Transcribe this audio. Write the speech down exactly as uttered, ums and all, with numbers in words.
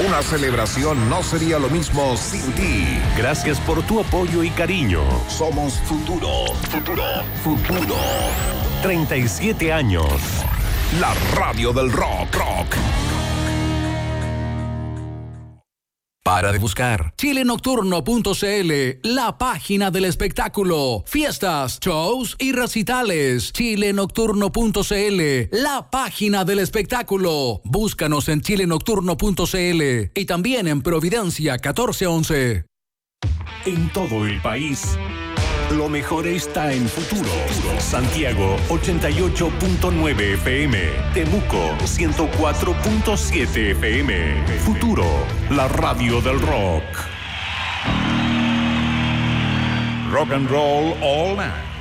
Una celebración no sería lo mismo sin ti. Gracias por tu apoyo y cariño. Somos Futuro, Futuro, Futuro. treinta y siete años. La radio del rock, rock. Para de buscar chile nocturno punto c l, la página del espectáculo, fiestas, shows y recitales. chile nocturno punto c l, la página del espectáculo. Búscanos en chile nocturno punto c l y también en Providencia catorce once. En todo el país, lo mejor está en Futuro. Santiago ochenta y ocho punto nueve F M, Temuco ciento cuatro punto siete F M. Futuro, la radio del rock. Rock and roll all night.